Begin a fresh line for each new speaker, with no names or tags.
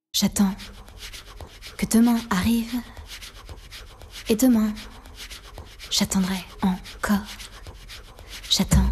J'attends que demain arrive. Et demain, j'attendrai encore. J'attends